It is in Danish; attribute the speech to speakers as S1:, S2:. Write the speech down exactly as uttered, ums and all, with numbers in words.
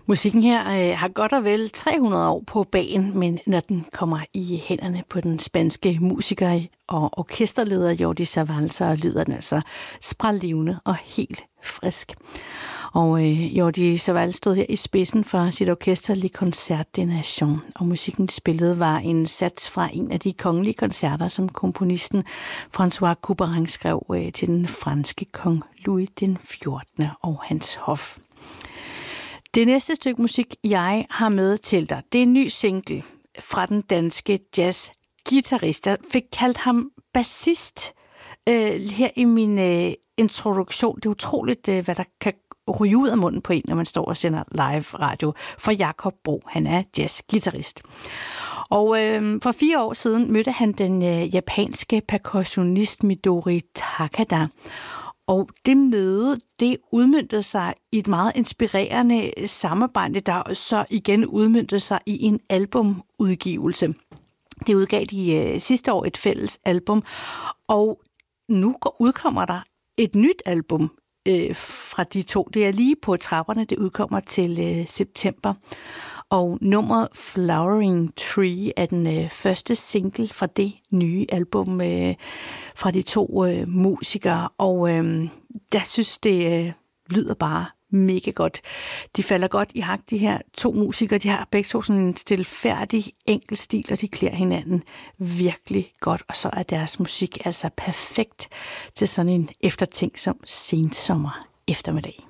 S1: Musikken her øh, har godt og vel tre hundrede år på bagen, men når den kommer i hænderne på den spanske musiker og orkesterleder Jordi Savall, så lyder den altså sprællevende og helt frisk. Og øh, Jordi Savall stod her i spidsen for sit orkester Le Concert des Nations, og musikken spillet var en sats fra en af de kongelige koncerter, som komponisten François Couperin skrev øh, til den franske kong Louis den fjortende og hans hof. Det næste stykke musik, jeg har med til dig, det er en ny single fra den danske jazzguitarist. Jeg fik kaldt ham bassist øh, her i min øh, introduktion. Det er utroligt, øh, hvad der kan ryge ud af munden på en, når man står og sender live radio. For Jakob Bro, han er jazzguitarist. Og øh, for fire år siden mødte han den øh, japanske percussionist Midori Takada. Og det møde, det udmøntede sig i et meget inspirerende samarbejde, der så igen udmøntede sig i en albumudgivelse. Det udgav de øh, sidste år et fælles album, og nu udkommer der et nyt album øh, fra de to. Det er lige på trapperne, det udkommer til øh, september. Og nummeret Flowering Tree er den øh, første single fra det nye album øh, fra de to øh, musikere. Og øh, jeg synes, det øh, lyder bare mega godt. De falder godt i hak, de her to musikere. De har begge to sådan en stilfærdig, enkel stil, og de klæder hinanden virkelig godt. Og så er deres musik altså perfekt til sådan en eftertænksom sensommer eftermiddag.